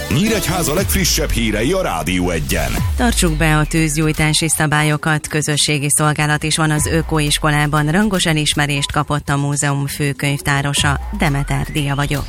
Nyíregyháza legfrissebb hírei a Rádió Egyen. Tartsuk be a tűzgyújtási szabályokat, közösségi szolgálat is van az Ökoiskolában, rangos elismerést kapott a múzeum főkönyvtárosa. Demeter Díja vagyok.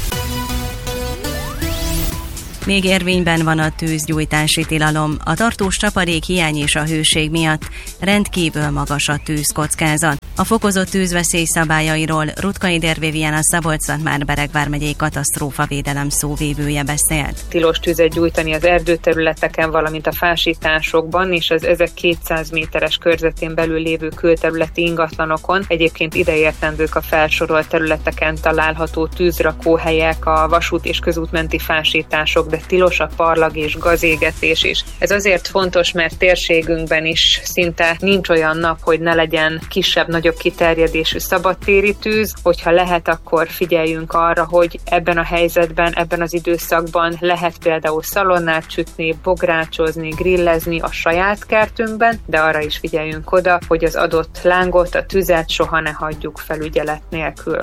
Még érvényben van a tűzgyújtási tilalom. A tartós csapadék hiány és a hőség miatt rendkívül magas a tűzkockázat. A fokozott tűzveszély szabályairól Rutkay Dér-Vivian, a Szabolcs-Szatmár-Bereg vármegyei katasztrófavédelem szóvivője beszélt. Tilos tüzet gyújtani az erdőterületeken, valamint a fásításokban és az ezek 200 méteres körzetén belül lévő külterületi ingatlanokon. Egyébként ideértendők a felsorolt területeken található tűzrakóhelyek, a vasút és közútmenti fásítások, de tilos a parlag és gazégetés is. Ez azért fontos, mert térségünkben is szinte nincs olyan nap, hogy ne legyen kisebb-nagyobb kiterjedésű szabadtéri tűz. Hogyha lehet, akkor figyeljünk arra, hogy ebben a helyzetben, ebben az időszakban lehet például szalonnát sütni, bográcsozni, grillezni a saját kertünkben, de arra is figyeljünk oda, hogy az adott lángot, a tüzet soha ne hagyjuk felügyelet nélkül.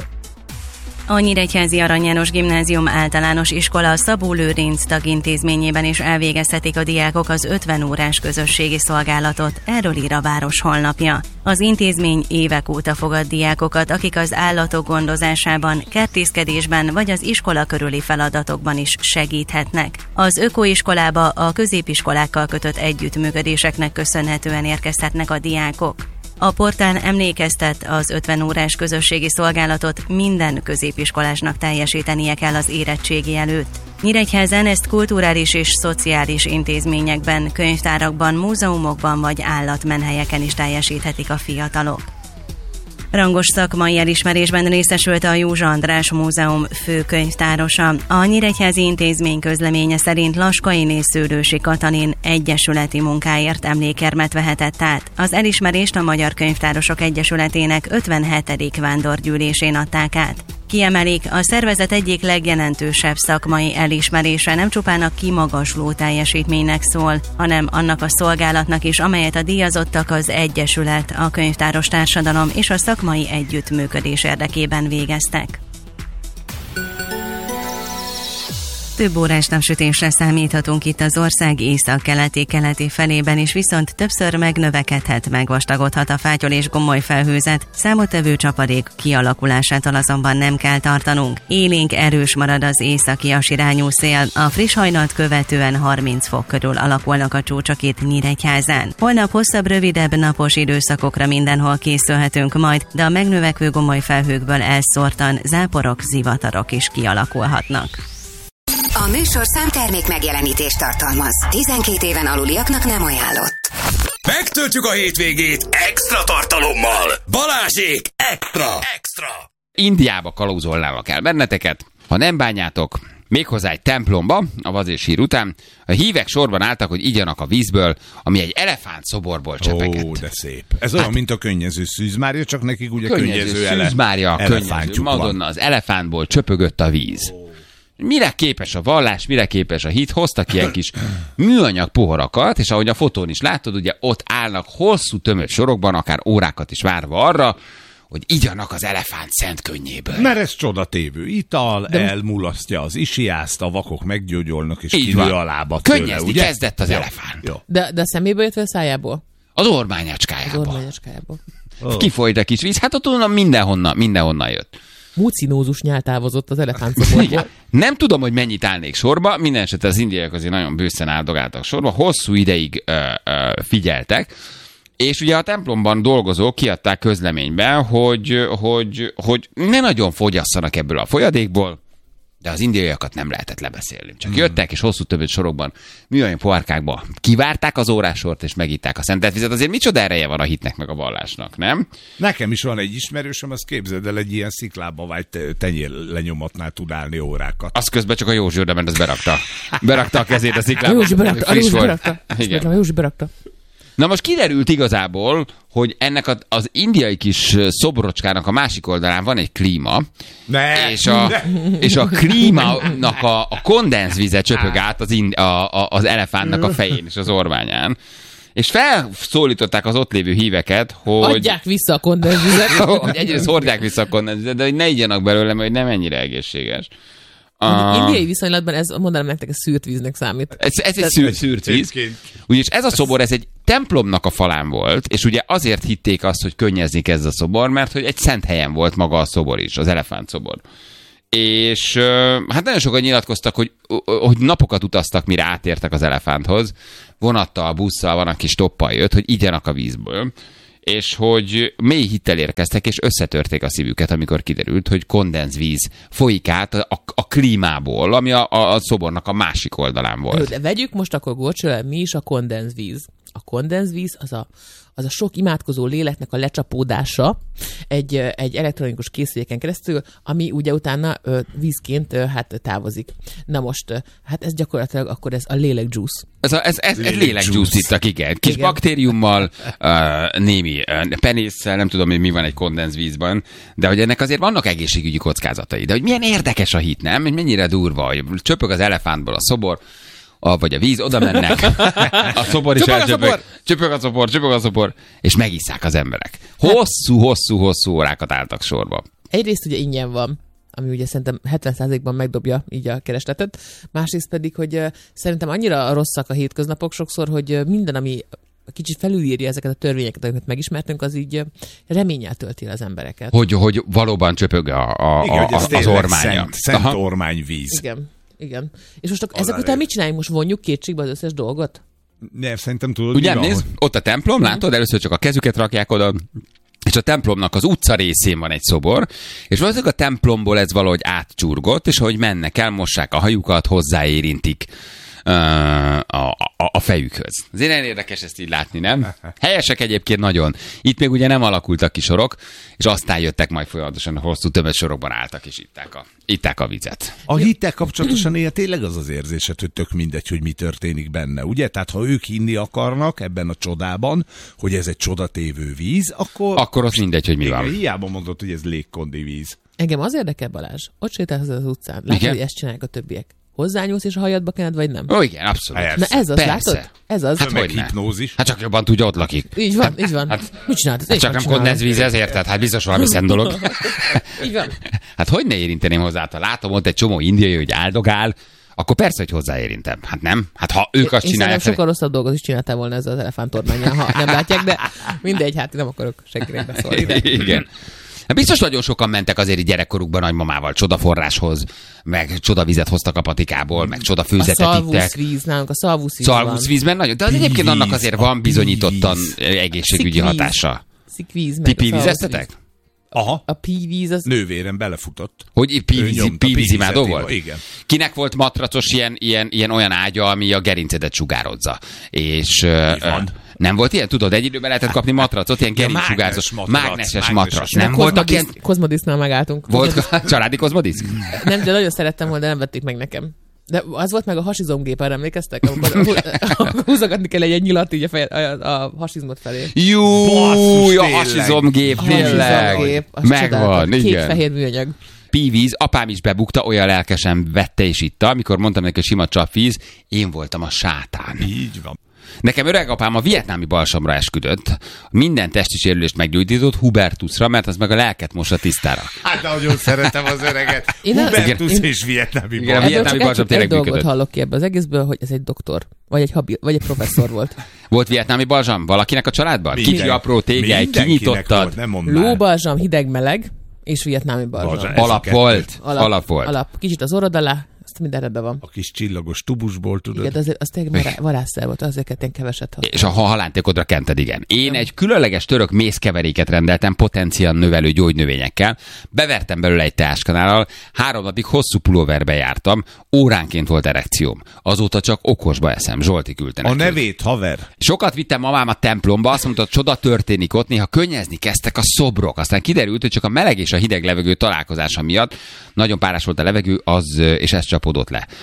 A Nyíregyházi Arany János Gimnázium általános iskola Szabó Lőrinc tagintézményében is elvégezhetik a diákok az 50 órás közösségi szolgálatot, erről ír a város honlapja. Az intézmény évek óta fogad diákokat, akik az állatok gondozásában, kertészkedésben vagy az iskola körüli feladatokban is segíthetnek. Az Ökoiskolába a középiskolákkal kötött együttműködéseknek köszönhetően érkezhetnek a diákok. A portál emlékeztet, az 50 órás közösségi szolgálatot minden középiskolásnak teljesítenie kell az érettségi előtt. Nyíregyházán ezt kulturális és szociális intézményekben, könyvtárakban, múzeumokban vagy állatmenhelyeken is teljesíthetik a fiatalok. Rangos szakmai elismerésben részesült a Józsa András Múzeum főkönyvtárosa. A Nyíregyházi Intézmény közleménye szerint Laskainé Szőlősi Katalin egyesületi munkáért emlékérmet vehetett át. Az elismerést a Magyar Könyvtárosok Egyesületének 57. vándorgyűlésén adták át. Kiemelik, a szervezet egyik legjelentősebb szakmai elismerése nem csupán a kimagasló teljesítménynek szól, hanem annak a szolgálatnak is, amelyet a díjazottak az Egyesület, a könyvtáros társadalom és a szakmai együttműködés érdekében végeztek. Több órás napsütésre számíthatunk itt az ország észak-keleti felében is, viszont többször megnövekedhet, megvastagodhat a fátyol és gomoly felhőzet, számottevő csapadék kialakulásától azonban nem kell tartanunk. Élénk erős marad az északi-as irányú szél, a friss hajnalt követően 30 fok körül alakulnak a csúcsok itt Nyíregyházán. Holnap hosszabb, rövidebb napos időszakokra mindenhol készülhetünk majd, de a megnövekvő gomoly felhőkből elszórtan záporok, zivatarok is kialakulhatnak. A műsorszám termék megjelenítést tartalmaz. 12 éven aluliaknak nem ajánlott. Megtöltjük a hétvégét extra tartalommal. Balázsék extra! Indiába kalauzolnálak el benneteket, ha nem bánjátok, méghozzá egy templomba, a vaz és hír után. A hívek sorban álltak, hogy igyanak a vízből, ami egy elefánt szoborból csepegett. Ó, de szép. Ez olyan, mint a könnyező Szűz Mária, csak nekik ugye könnyező Szűz Mária, könnyező. Madonna, az elefántból csöpögött a víz. Mire képes a vallás, mire képes a hit, hoztak ilyen kis műanyag poharakat, és ahogy a fotón is látod, ugye ott állnak hosszú tömött sorokban, akár órákat is várva arra, hogy igyanak az elefánt szent könnyéből. Mert ez csodatévő ital, elmulasztja az isiászt, a vakok meggyógyolnak, és kinő a lábat tőle, könnyezni ugye? kezdett az elefánt. Jó. De a szeméből jött, a szájából? Az ormányacskájából. Az ormányacskájából. Kifolyt egy kis víz, hát ott onnan mindenhonnan jött. Mucinózus nyál távozott az elefántszoborból. Nem tudom, hogy mennyit állnék sorba, minden esetre az indiaiak azért nagyon bőszen áldogáltak sorba, hosszú ideig figyeltek, és ugye a templomban dolgozók kiadták közleményben, hogy ne nagyon fogyasszanak ebből a folyadékból, de az indiaiakat nem lehetett lebeszélni. Csak jöttek, és hosszú többet sorokban műanyag pohárkákba kivárták az órásort, és megitták a szentelt vizet. Azért micsoda ereje van a hitnek meg a vallásnak, nem? Nekem is van egy ismerősöm, azt képzeld el, egy ilyen sziklába vagy tenyér lenyomatnál tud állni órákat. Az közben csak a Józsi oda ment, az berakta. Berakta a kezét a sziklába. A Józsi berakta. Na most kiderült igazából, hogy ennek az indiai kis szobrocskának a másik oldalán van egy klíma, és a klímának a kondenzvize csöpög át az elefántnak a fején és az ormányán. És felszólították az ott lévő híveket, hogy... Adják vissza a kondenzvizet. Hogy egyrészt hordják vissza a kondenzvizet, de hogy ne igyanak belőle, mert nem ennyire egészséges. Indiai viszonylatban ez, mondanám nektek, ez szűrt víznek számít. Ez egy szűrt víz. Ugyanis ez a szobor, ez egy templomnak a falán volt, és ugye azért hitték azt, hogy könnyezni kezd a szobor, mert hogy egy szent helyen volt maga a szobor is, az elefántszobor. És hát nagyon sokan nyilatkoztak, hogy napokat utaztak, mire átértek az elefánthoz. Vonattal, busszal, van, aki stoppal jött, hogy igyanak a vízből. És hogy mély hittel érkeztek, és összetörték a szívüket, amikor kiderült, hogy kondenzvíz folyik át a klímából, ami a szobornak a másik oldalán volt. De vegyük most akkor gorcsőre, mi is a kondenzvíz? A kondenzvíz az a sok imádkozó léleknek a lecsapódása egy elektronikus készüléken keresztül, ami ugye utána vízként távozik. Na most, hát ez gyakorlatilag akkor ez a lélekjuice. Ez lélekjuice ittak, igen. Kis baktériummal, némi penésszel, nem tudom, hogy mi van egy kondenzvízban, de hogy ennek azért vannak egészségügyi kockázatai. De hogy milyen érdekes a hit, nem? Hogy mennyire durva, hogy csöpög az elefántból a szobor, vagy a víz, oda mennek, a szobor is elcsöpög, csöpög a szobor, és megisszák az emberek. Hosszú órákat álltak sorba. Egyrészt ugye ingyen van, ami ugye szerintem 70%-ban megdobja így a keresletet, másrészt pedig, hogy szerintem annyira rosszak a hétköznapok sokszor, hogy minden, ami kicsit felülírja ezeket a törvényeket, amiket megismertünk, az így reménnyel tölti az embereket. Hogy valóban csöpög az ormánya. Szent ormányvíz. Igen. És most ezek után mit csináljunk? Most vonjuk kétségbe az összes dolgot? Nem, szerintem tudod, ugye nézd, ott a templom, látod, először csak a kezüket rakják oda, és a templomnak az utca részén van egy szobor, és valószínűleg a templomból ez valahogy átcsurgott, és ahogy mennek el, mossák a hajukat, hozzáérintik a fejükhöz. Azért nagyon érdekes ezt így látni, nem? Helyesek egyébként nagyon. Itt még ugye nem alakultak ki sorok, és aztán jöttek majd folyamatosan hosszú tömegsorokban álltak, és itták a vizet. A hittel kapcsolatosan él tényleg az érzésed, hogy tök mindegy, hogy mi történik benne, ugye? Tehát ha ők hinni akarnak ebben a csodában, hogy ez egy csodatévő víz, akkor az mindegy, hogy mi van. Hiába mondod, hogy ez légkondi víz. Engem az érdekel, Balázs. Ott sétálsz az utcán. Látod, hogy ezt csinálják a többiek. Hozzányúlsz, és a hajadba kened, vagy nem? Ó, igen, abszolút. Na ez az, látod? Ez az. Hát hogy hipnózis. Hát csak jobban tudja, ott lakik. Így van. Hát, mit csinálod? Hát csak nem kondenzvíz ezért, tehát hát biztos valami szent dolog. Így van. Hát hogy ne érinteném hozzá? Ha látom ott egy csomó indiai, hogy áldogál, akkor persze, hogy hozzáérintem. Hát nem? Hát ha ők azt csinálják... Én sokkal rosszabb dolgot is csináltál volna ezzel az elefántormánnyal, ha nem látják, de mindegy, hát nem akarok senkinek beszólni. Igen. Biztos nagyon sokan mentek azért így gyerekkorukban nagymamával csodaforráshoz, meg csodavizet hoztak a patikából, meg csodafőzetet ittek. A szalvuszvíz, nálunk a szalvuszvízben nagyon, de az egyébként annak azért van bizonyítottan egészségügyi hatása. Szikvíz, meg ti pívizeztetek? Aha. A pívíz az... Nővérem belefutott. Hogy pívizimádó volt? Igen. Kinek volt matracos ilyen olyan ágya, ami a gerincedet sugározza? És... nem volt ilyen? Tudod, egy időben lehetett kapni matracot, ilyen gerincssugárzós, mágneses matrac. Nem voltak ilyen... Kozmodisznál megálltunk. Volt családi kozmodisz? Nem, de nagyon szerettem volna, de nem vették meg nekem. De az volt meg a hasizomgép, arra emlékeztek? Akkor húzogatni kell egy nyilat így a hasizmot felé. Júj, a hasizomgép, tényleg. Megvan, igen. Kék-fehér műanyag. Pívíz, apám is bebukta, olyan lelkesen vette és itta, amikor mondtam neki, hogy sima csapvíz, én voltam a sátán. Így van. Nekem öregapám a vietnámi balsamra esküdött, minden testi sérülést meggyógyított Hubertusra, mert az meg a lelket mossa tisztára. Hát nagyon szeretem az öreget. Hubertus és vietnámi balsam. A vietnámi balsam tényleg működött. Egy dolgot hallok ki ebből az egészből, hogy ez egy doktor, vagy egy professzor volt. Volt vietnámi balsam valakinek a családban? Kicsi apró tégely, kinyitottad. Lóbalzsam, hideg-meleg, és vietnámi balzsam. Alap volt. Kicsit az orrod alá, azt minden rendben van. A kis csillagos tubusból, tudod. Igen, de az tényleg varázsszer volt, azért én keveset használom. És a halántékodra kented, igen. Én egy különleges török mézkeveréket rendeltem potenciál növelő gyógynövényekkel, bevertem belőle egy teáskanállal, 3 napig hosszú pulóverbe jártam, óránként volt erekcióm. Azóta csak okosba eszem, Zsolti küldte nekünk. A nevét, haver. Sokat vittem mamám a templomba, azt mondta, csoda történik ott, néha könnyezni kezdtek a szobrok. Aztán kiderült, hogy csak a meleg és a hideg levegő találkozása miatt nagyon párás volt a levegő, és ez csapódott le.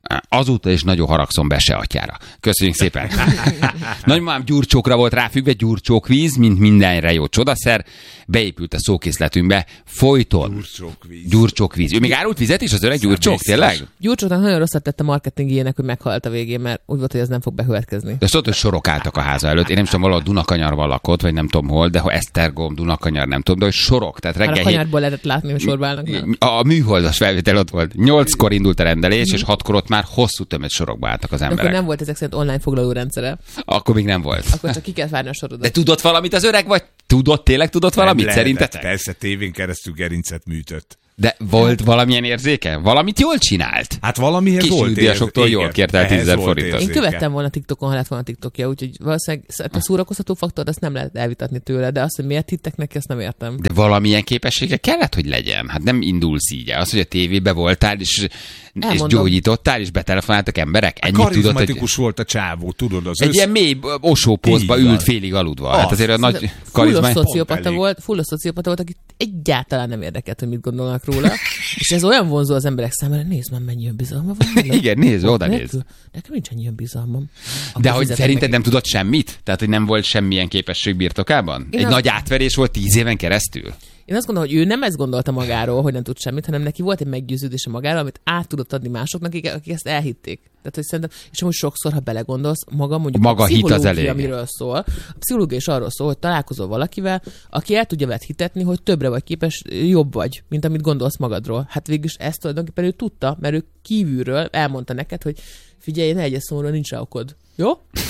Azóta is nagyon haragszom Bese atyára. Köszönjük szépen. Nagymamám gyurcsókra volt ráfüggve, gyurcsókvíz, mint mindenre jó csodaszer. Beépült a szókészletünkbe folyton. Gyurcsókvíz. Ő még árult vizet is, az öreg gyurcsók, tényleg? Gyurcsóknak nagyon rosszat tett a marketingjének, hogy meghalt a végén, mert úgy volt, hogy ez nem fog bekövetkezni. De tudod, hogy sorok álltak a háza előtt. Én nem tudom, valahol Dunakanyarban lakott, vagy nem tudom hol, de ha Esztergom, Dunakanyar, nem tudom, de hogy sorok. Tehát reggel a kanyarból lehetett látni, hogy sorba állnak. A műholdas felvétel ott volt. 8-kor indult a rendelés, és 6-kor ott már hosszú tömött sorokba álltak az emberek. Akkor nem volt ezek szerint online foglaló rendszere. Akkor még nem volt. Akkor csak ki kell várni a sorodat. De tudott valamit az öreg, vagy tényleg tudott valamit? Szerintetek? Persze, tévén keresztül gerincet műtött. De volt valamilyen érzéke? Valamit jól csinált? Hát valamihez volt Kisnyugdíjasoktól jól kért el 10 000 forintot. Én követtem volna TikTokon, ha lett volna TikTokja, úgyhogy valószínűleg a szórakoztató faktort azt nem lehet elvitatni tőle, de azt, hogy miért hittek neki, azt nem értem. De valamilyen képessége kellett, hogy legyen. Hát nem indulsz így. Az, hogy a tévébe voltál, és gyógyítottál, és betelefonáltak emberek. Ennyit karizmatikus hogy... volt a csávó, tudod, az egy ilyen mély osópózba ült félig aludva. Hát azért a nagy karizma... Fullos szociopata volt, aki egyáltalán nem érdekelt, hogy mit gondolnak róla. És ez olyan vonzó az emberek számára, nézd már, mennyi önbizalma van. Igen, nézd, oda nézd. Nekem nincs ennyi önbizalmam. De hogy szerinted nem tudott semmit? Tehát, hogy nem volt semmilyen képesség birtokában? Egy nagy átverés volt 10 éven keresztül? Én azt gondolom, hogy ő nem ezt gondolta magáról, hogy nem tud semmit, hanem neki volt egy meggyőződése magáról, amit át tudott adni másoknak, akik ezt elhitték. Tehát, hogy szerintem, és amúgy sokszor, ha belegondolsz, mondjuk a hit az elég. Amiről szól. A pszichológia is arról szól, hogy találkozol valakivel, aki el tudja veled hitetni, hogy többre vagy képes, jobb vagy, mint amit gondolsz magadról. Hát végülis ezt tulajdonképpen ő tudta, mert ő kívülről elmondta neked, hogy figyelj, ne egyes szóra, nincs rá okod. Jó?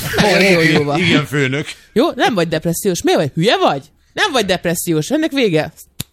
Igen, főnök. Jó? Nem vagy depressziós. Miért vagy? Hülye vagy? Nem vagy depressziós. Ennek vége.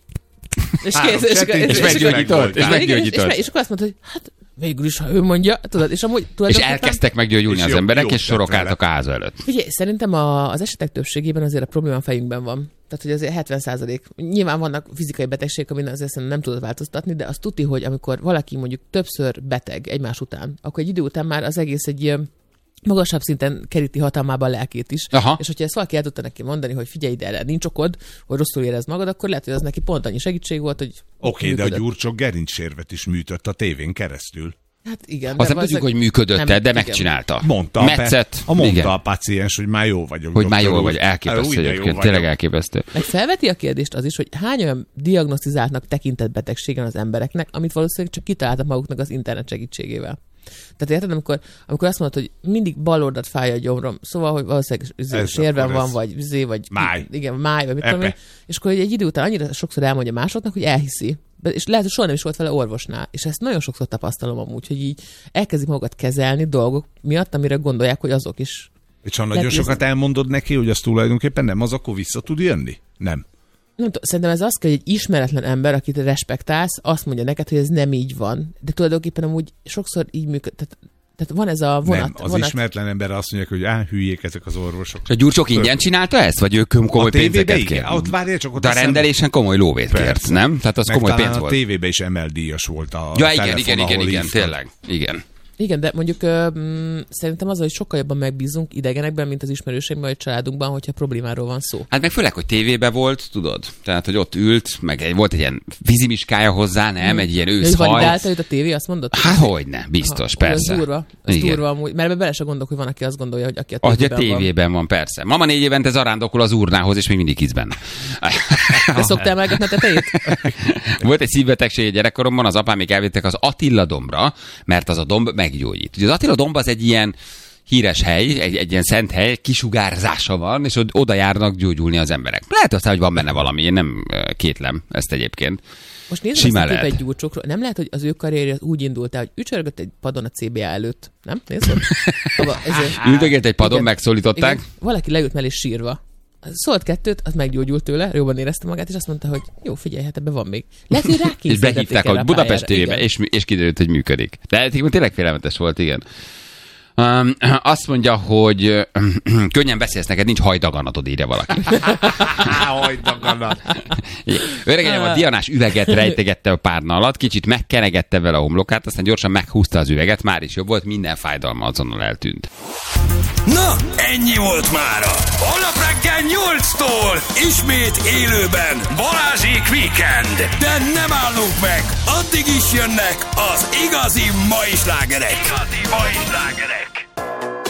És kész. És meggyógyított. És akkor azt mondta, hogy hát végül is, ha ő mondja, tudod, és amúgy és elkezdtek meggyógyulni az emberek, és sorok álltak a ház előtt. Figyelj, szerintem az esetek többségében azért a probléma a fejünkben van. Tehát, hogy azért 70%. Nyilván vannak fizikai betegségek, amin azért nem tudod változtatni, de azt tudni, hogy amikor valaki mondjuk többször beteg egymás után, akkor egy idő után már az egész egy magasabb szinten keríti hatalmában a lelkét is. Aha. És hogyha ezt valaki el tudta neki mondani, hogy figyelj ide, erre nincs okod, hogy rosszul érezd magad, akkor lehet, hogy az neki pont annyi segítség volt, hogy Oké, de a gyurcsok gerincsérvet is műtött a tévén keresztül. Hát igen. Azt nem tudjuk, hogy működött-e, de megcsinálta. Mondta a paciens, hogy már jó vagyok. Hogy már jól vagy, elképesztő egyébként, tényleg elképesztő. Meg felveti a kérdést az is, hogy hány olyan diagnosztizáltnak tekintett betegségen az embereknek, amit valószínűleg csak kitaláltak maguknak az internet segítségével. Tehát érted, amikor azt mondod, hogy mindig bal oldalt fáj a gyomrom, szóval, hogy valószínűleg sérven van, vagy máj. Igen, máj, vagy mit tudom én, és akkor egy idő után annyira sokszor elmondja másoknak, hogy elhiszi. És lehet, hogy soha nem is volt vele orvosnál. És ezt nagyon sokszor tapasztalom amúgy, hogy így elkezdik magukat kezelni dolgok miatt, amire gondolják, hogy azok is. És ha nagyon sokat elmondod neki, hogy az tulajdonképpen nem az, akkor vissza tud jönni? Nem. Nem tudom, szerintem ez az kell, hogy egy ismeretlen ember, akit respektálsz, azt mondja neked, hogy ez nem így van. De tulajdonképpen amúgy sokszor így működik. Tehát van ez a vonat. Nem, az ismeretlen ember azt mondják, hogy hülyék ezek az orvosok. És a gyurcsok ingyen csinálta ezt? Vagy ők komoly pénzeket kért? Ott várja, csak ott de a rendelésen komoly lóvét kért, nem? Tehát az komoly pénz volt. A tévében is emeldíjas volt a igen, tényleg. Igen. Igen, de mondjuk szerintem az, hogy sokkal jobban megbízunk idegenekben, mint az ismerőseimben vagy családunkban, hogyha problémáról van szó. Hát meg főleg, hogy tévében volt, tudod? Tehát, hogy ott ült, meg volt egy ilyen vízimiskája hozzá, nem? Egy ilyen őszhaj. Hogy validálta őt a tévé, azt mondod? Hát hogyne, biztos, persze. Ez durva amúgy, mert bele se gondolok, hogy van, aki azt gondolja, hogy aki a tévében van. Persze. Mama 4 évente zarándokol az urnához, és még mindig hisz benne. De szoktál emelgetni a tetejét? Volt egy szívbetegség gyerekkoromban, az apám még elvittek az Attila dombra, mert az a domb meggyógyít. Ugye az Attila domb az egy ilyen híres hely, egy ilyen szent hely, kisugárzása van, és oda járnak gyógyulni az emberek. Lehet aztán, hogy van benne valami, én nem kétlem ezt egyébként. Most nézzük azt a kép egy gyurcsokról. Nem lehet, hogy az ő karrierje úgy indult el, hogy ücsörgött egy padon a CBA előtt. Nem? Nézzük. Üldögélt egy padon, megszólították. Igen. Valaki leült mellé sírva. Szólt 2, az meggyógyult tőle, jobban érezte magát, és azt mondta, hogy jó, figyelj, hát ebben van még. Lehet, hogy és behívták a Budapest tévébe, és kiderült, hogy működik. De tényleg félelmetes volt, igen. Azt mondja, hogy könnyen beszélsz, neked nincs hajdaganatod, írja valaki. Hajdaganat. Öregem a dianás üveget rejtegette a párna alatt, kicsit megkenegette vele a homlokát, aztán gyorsan meghúzta az üveget, már is jobb volt, minden fájdalma azonnal eltűnt. Na, ennyi volt mára. Holnap reggel 8-tól ismét élőben Balázsék Music Weekend. De nem állunk meg, addig is jönnek az igazi mai slágerek.